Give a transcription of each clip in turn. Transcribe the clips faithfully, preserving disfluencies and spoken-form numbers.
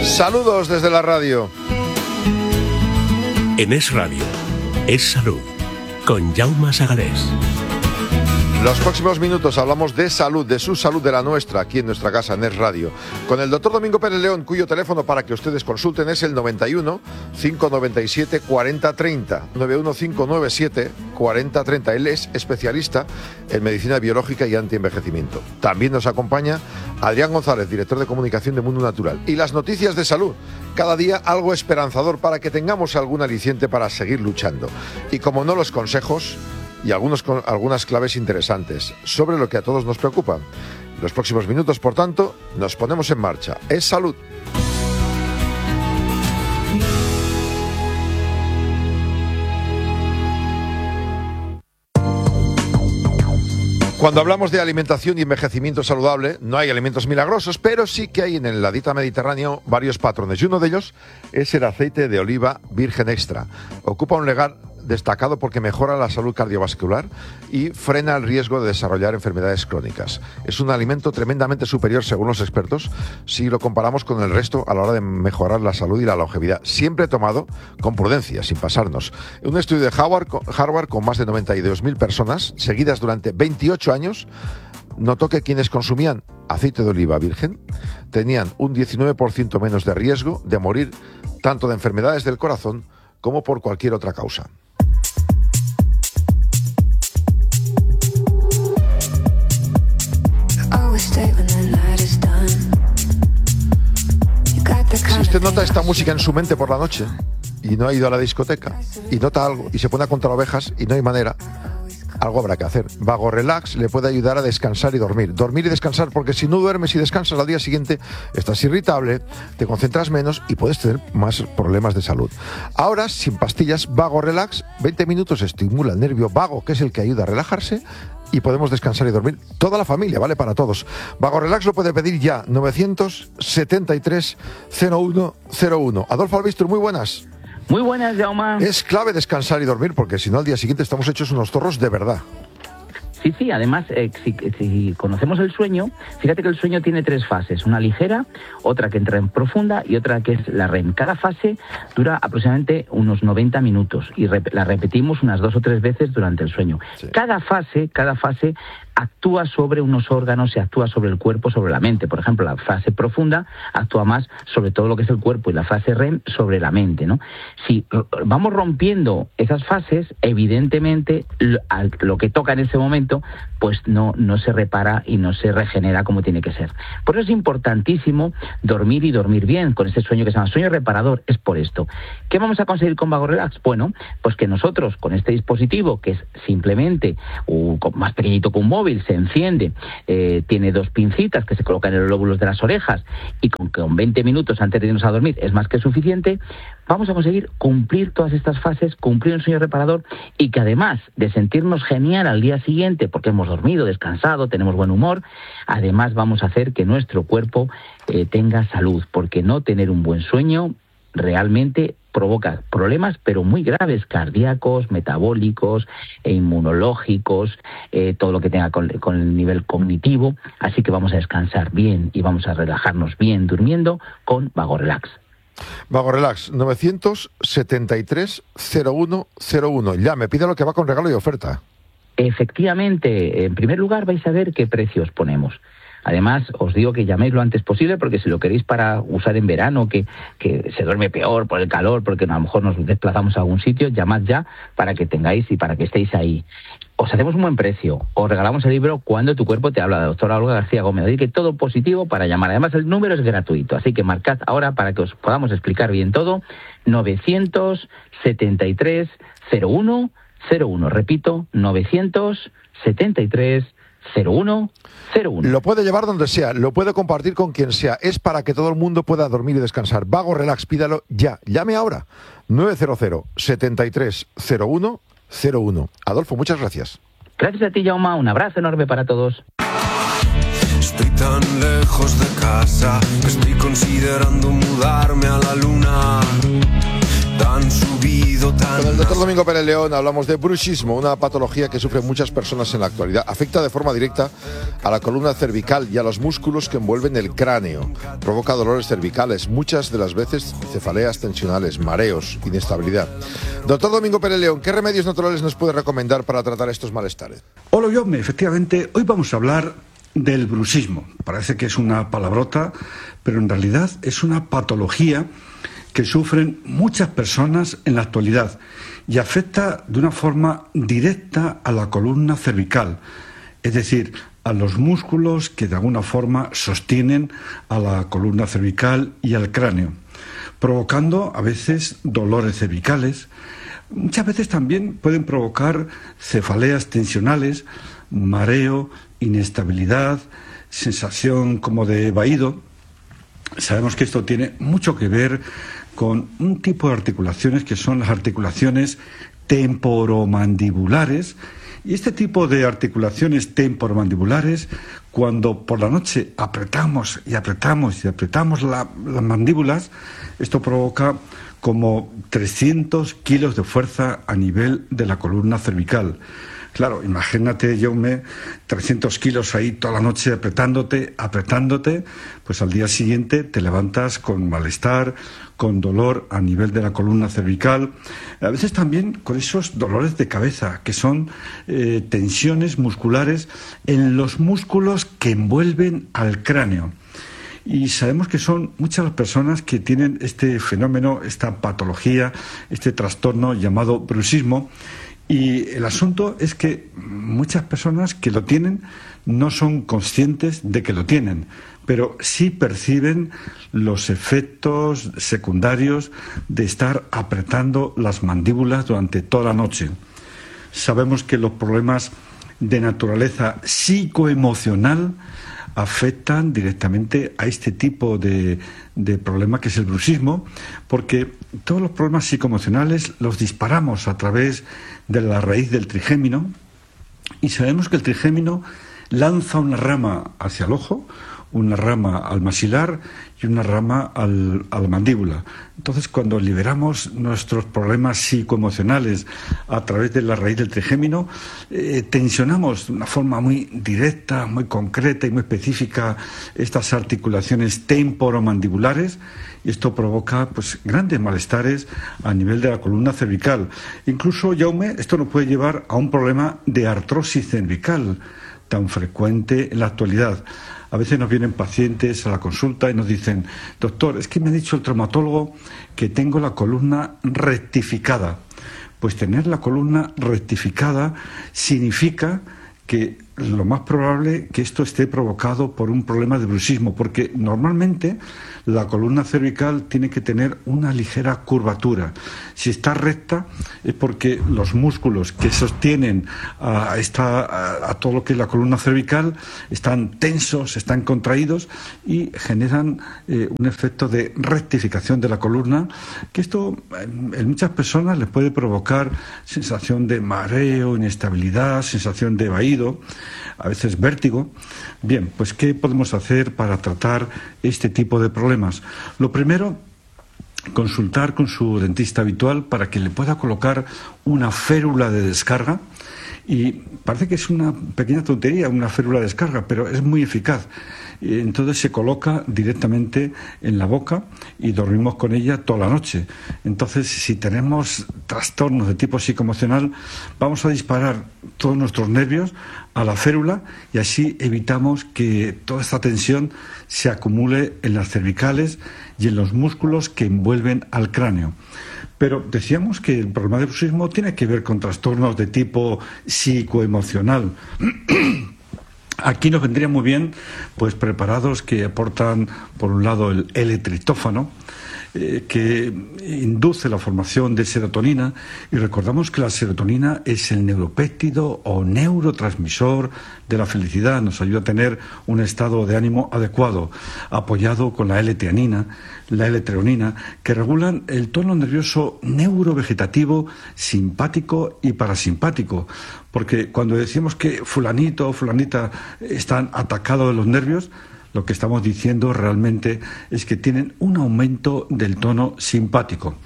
Saludos desde la radio. En Es Radio, Es Salud, con Jaume Sagalés. Los próximos minutos hablamos de salud, de su salud, de la nuestra, aquí en nuestra casa, en Es Radio, con el doctor Domingo Pérez León, cuyo teléfono para que ustedes consulten es el noventa y uno, cinco noventa y siete, cuarenta treinta, noventa y uno, cinco noventa y siete, cuarenta treinta. Él es especialista en medicina biológica y antienvejecimiento. También nos acompaña Adrián González, director de comunicación de Mundo Natural. Y las noticias de salud, cada día algo esperanzador para que tengamos algún aliciente para seguir luchando. Y como no, los consejos y algunos, algunas claves interesantes sobre lo que a todos nos preocupa. En los próximos minutos, por tanto, nos ponemos en marcha. Es salud. Cuando hablamos de alimentación y envejecimiento saludable, no hay alimentos milagrosos, pero sí que hay en la dieta mediterránea varios patrones. Y uno de ellos es el aceite de oliva virgen extra. Ocupa un lugar destacado porque mejora la salud cardiovascular y frena el riesgo de desarrollar enfermedades crónicas. Es un alimento tremendamente superior, según los expertos, si lo comparamos con el resto a la hora de mejorar la salud y la longevidad. Siempre tomado con prudencia, sin pasarnos. Un estudio de Harvard, Harvard con más de noventa y dos mil personas, seguidas durante veintiocho años, notó que quienes consumían aceite de oliva virgen tenían un diecinueve por ciento menos de riesgo de morir tanto de enfermedades del corazón como por cualquier otra causa. Si usted nota esta música en su mente por la noche y no ha ido a la discoteca y nota algo y se pone a contar ovejas y no hay manera, algo habrá que hacer. Vago Relax le puede ayudar a descansar y dormir. Dormir y descansar, porque si no duermes y descansas al día siguiente, estás irritable, te concentras menos y puedes tener más problemas de salud. Ahora, sin pastillas, Vago Relax, veinte minutos estimula el nervio vago, que es el que ayuda a relajarse, y podemos descansar y dormir. Toda la familia, vale para todos. Vago Relax lo puede pedir ya, novecientos setenta y tres, cero uno cero uno. Adolfo Albistur, muy buenas. Muy buenas, Jaume. Es clave descansar y dormir, porque si no al día siguiente estamos hechos unos zorros de verdad. Sí, sí, además, eh, si, si conocemos el sueño, fíjate que el sueño tiene tres fases, una ligera, otra que entra en profunda y otra que es la R E M. Cada fase dura aproximadamente unos noventa minutos y rep- la repetimos unas dos o tres veces durante el sueño. Sí. Cada fase, cada fase actúa sobre unos órganos y actúa sobre el cuerpo, sobre la mente. Por ejemplo, la fase profunda actúa más sobre todo lo que es el cuerpo y la fase R E M sobre la mente, ¿no? Si vamos rompiendo esas fases, evidentemente lo, lo que toca en ese momento pues no, no se repara y no se regenera como tiene que ser. Por eso es importantísimo dormir y dormir bien, con ese sueño que se llama sueño reparador. Es por esto. ¿Qué vamos a conseguir con Vago Relax? Bueno, pues que nosotros con este dispositivo, que es simplemente uh, más pequeñito que un móvil, se enciende, eh, tiene dos pincitas que se colocan en los lóbulos de las orejas y con, con veinte minutos antes de irnos a dormir es más que suficiente, vamos a conseguir cumplir todas estas fases, cumplir un sueño reparador y que además de sentirnos genial al día siguiente porque hemos dormido, descansado, tenemos buen humor, además vamos a hacer que nuestro cuerpo eh, tenga salud, porque no tener un buen sueño realmente provoca problemas, pero muy graves, cardíacos, metabólicos, e inmunológicos, eh, todo lo que tenga con, con el nivel cognitivo. Así que vamos a descansar bien y vamos a relajarnos bien durmiendo con Vago Relax. Vago Relax, novecientos setenta y tres, cero uno cero uno. Ya, me pide lo que va con regalo y oferta. Efectivamente, en primer lugar vais a ver qué precios ponemos. Además, os digo que llaméis lo antes posible, porque si lo queréis para usar en verano, que, que se duerme peor por el calor, porque a lo mejor nos desplazamos a algún sitio, llamad ya para que tengáis y para que estéis ahí. Os hacemos un buen precio, os regalamos el libro Cuando tu cuerpo te habla, de la doctora Olga García Gómez. Así que todo positivo para llamar. Además, el número es gratuito, así que marcad ahora para que os podamos explicar bien todo. novecientos setenta y tres, cero uno cero uno. Repito, novecientos setenta y tres, cero uno cero uno. Lo puede llevar donde sea, lo puede compartir con quien sea. Es para que todo el mundo pueda dormir y descansar. Vago Relax, pídalo ya. Llame ahora. nueve cero cero, setenta y tres, cero uno cero uno. Adolfo, muchas gracias. Gracias a ti, Jaume. Un abrazo enorme para todos. Estoy tan lejos de casa que estoy considerando mudarme a la luna. tan subido, tan... Con el doctor Domingo Pérez León hablamos de bruxismo, una patología que sufren muchas personas en la actualidad. Afecta de forma directa a la columna cervical y a los músculos que envuelven el cráneo. Provoca dolores cervicales, muchas de las veces cefaleas tensionales, mareos, inestabilidad. Doctor Domingo Pérez León, ¿qué remedios naturales nos puede recomendar para tratar estos malestares? Hola, Jaume. Efectivamente, hoy vamos a hablar del bruxismo. Parece que es una palabrota, pero en realidad es una patología que sufren muchas personas en la actualidad y afecta de una forma directa a la columna cervical, es decir, a los músculos que de alguna forma sostienen a la columna cervical y al cráneo, provocando a veces dolores cervicales. Muchas veces también pueden provocar cefaleas tensionales, mareo, inestabilidad, sensación como de vaído. Sabemos que esto tiene mucho que ver con un tipo de articulaciones que son las articulaciones temporomandibulares. Y este tipo de articulaciones temporomandibulares, cuando por la noche apretamos y apretamos y apretamos la, las mandíbulas, esto provoca como trescientos kilos de fuerza a nivel de la columna cervical. Claro, imagínate, Jaume, trescientos kilos ahí toda la noche apretándote, apretándote, pues al día siguiente te levantas con malestar, con dolor a nivel de la columna cervical, a veces también con esos dolores de cabeza, que son eh, tensiones musculares en los músculos que envuelven al cráneo. Y sabemos que son muchas las personas que tienen este fenómeno, esta patología, este trastorno llamado bruxismo. Y el asunto es que muchas personas que lo tienen no son conscientes de que lo tienen, pero sí perciben los efectos secundarios de estar apretando las mandíbulas durante toda la noche. Sabemos que los problemas de naturaleza psicoemocional afectan directamente a este tipo de, de problema que es el bruxismo, porque todos los problemas psicoemocionales los disparamos a través de la raíz del trigémino, y sabemos que el trigémino lanza una rama hacia el ojo, una rama al maxilar y una rama al, a la mandíbula. Entonces, cuando liberamos nuestros problemas psicoemocionales a través de la raíz del trigémino, eh, tensionamos de una forma muy directa, muy concreta y muy específica estas articulaciones temporomandibulares, y esto provoca pues grandes malestares a nivel de la columna cervical. Incluso, Jaume, esto nos puede llevar a un problema de artrosis cervical tan frecuente en la actualidad. A veces nos vienen pacientes a la consulta y nos dicen: doctor, es que me ha dicho el traumatólogo que tengo la columna rectificada. Pues tener la columna rectificada significa que lo más probable que esto esté provocado por un problema de bruxismo, porque normalmente la columna cervical tiene que tener una ligera curvatura. Si está recta es porque los músculos que sostienen a, esta, a, a todo lo que es la columna cervical están tensos, están contraídos y generan eh, un efecto de rectificación de la columna, que esto en, en muchas personas les puede provocar sensación de mareo, inestabilidad, sensación de vaído, a veces vértigo. Bien, pues ¿qué podemos hacer para tratar este tipo de problemas? Lo primero, consultar con su dentista habitual para que le pueda colocar una férula de descarga. Y parece que es una pequeña tontería, una férula de descarga, pero es muy eficaz. Entonces se coloca directamente en la boca y dormimos con ella toda la noche. Entonces, si tenemos trastornos de tipo psicoemocional, vamos a disparar todos nuestros nervios a la férula y así evitamos que toda esta tensión se acumule en las cervicales y en los músculos que envuelven al cráneo. Pero decíamos que el problema de bruxismo tiene que ver con trastornos de tipo psicoemocional. Aquí nos vendría muy bien pues preparados que aportan, por un lado, el L-triptófano, eh, que induce la formación de serotonina, y recordamos que la serotonina es el neuropéptido o neurotransmisor de la felicidad, nos ayuda a tener un estado de ánimo adecuado, apoyado con la L-teanina, la L-treonina, que regulan el tono nervioso neurovegetativo simpático y parasimpático, porque cuando decimos que fulanito o fulanita están atacados de los nervios, lo que estamos diciendo realmente es que tienen un aumento del tono simpático.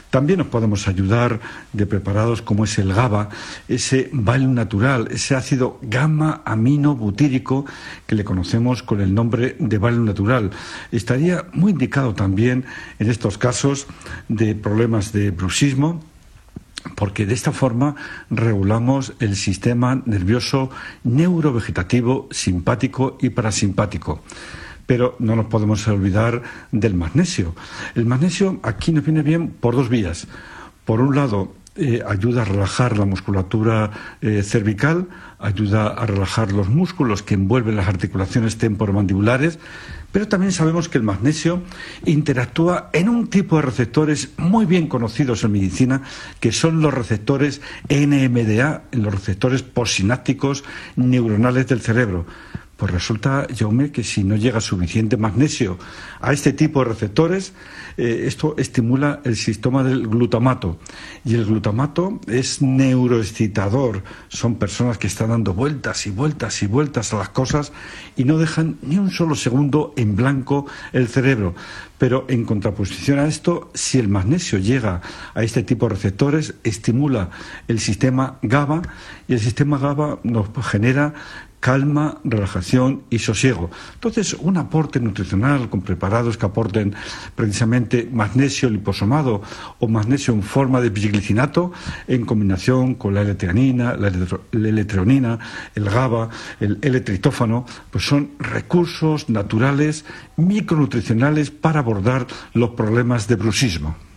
También nos podemos ayudar de preparados como es el GABA, ese Valium natural, ese ácido gamma-aminobutírico que le conocemos con el nombre de Valium natural. Estaría muy indicado también en estos casos de problemas de bruxismo, porque de esta forma regulamos el sistema nervioso neurovegetativo, simpático y parasimpático. Pero no nos podemos olvidar del magnesio. El magnesio aquí nos viene bien por dos vías. Por un lado, eh, ayuda a relajar la musculatura eh, cervical, ayuda a relajar los músculos que envuelven las articulaciones temporomandibulares, pero también sabemos que el magnesio interactúa en un tipo de receptores muy bien conocidos en medicina, que son los receptores N M D A, los receptores postsinápticos neuronales del cerebro. Pues resulta, Jaume, que si no llega suficiente magnesio a este tipo de receptores, eh, esto estimula el sistema del glutamato. Y el glutamato es neuroexcitador. Son personas que están dando vueltas y vueltas y vueltas a las cosas y no dejan ni un solo segundo en blanco el cerebro. Pero en contraposición a esto, si el magnesio llega a este tipo de receptores, estimula el sistema GABA, y el sistema GABA nos genera calma, relajación y sosiego. Entonces, un aporte nutricional con preparados que aporten precisamente magnesio liposomado o magnesio en forma de biglicinato en combinación con la L-teanina, la L-treonina, el GABA, el L-triptófano, pues son recursos naturales micronutricionales para abordar los problemas de bruxismo.